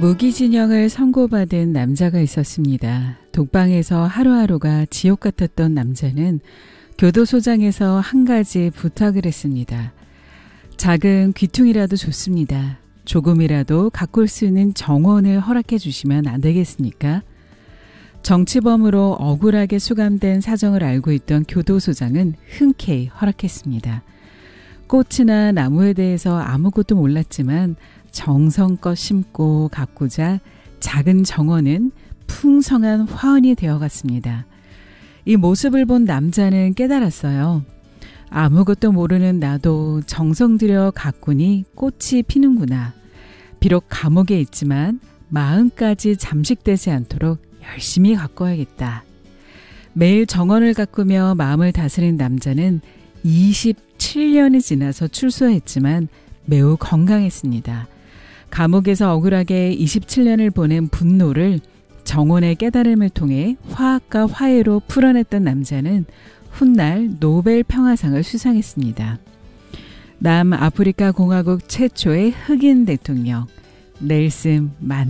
무기징역을 선고받은 남자가 있었습니다. 독방에서 하루하루가 지옥 같았던 남자는 교도소장에서 한 가지 부탁을 했습니다. 작은 귀퉁이라도 좋습니다. 조금이라도 가꿀 수 있는 정원을 허락해 주시면 안 되겠습니까? 정치범으로 억울하게 수감된 사정을 알고 있던 교도소장은 흔쾌히 허락했습니다. 꽃이나 나무에 대해서 아무것도 몰랐지만 정성껏 심고 가꾸자 작은 정원은 풍성한 화원이 되어갔습니다. 이 모습을 본 남자는 깨달았어요. 아무것도 모르는 나도 정성 들여 가꾸니 꽃이 피는구나. 비록 감옥에 있지만 마음까지 잠식되지 않도록 열심히 가꿔야겠다. 매일 정원을 가꾸며 마음을 다스린 남자는 27년이 지나서 출소했지만 매우 건강했습니다. 감옥에서 억울하게 27년을 보낸 분노를 정원의 깨달음을 통해 화학과 화해로 풀어냈던 남자는 훗날 노벨 평화상을 수상했습니다. 남아프리카 공화국 최초의 흑인 대통령 넬슨 만델라